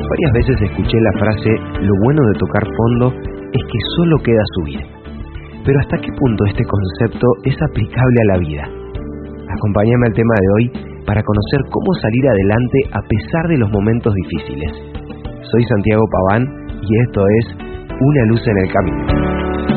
Varias veces escuché la frase: lo bueno de tocar fondo es que solo queda subir. Pero ¿hasta qué punto este concepto es aplicable a la vida? Acompáñame al tema de hoy para conocer cómo salir adelante a pesar de los momentos difíciles. Soy Santiago Paván y esto es Una luz en el camino.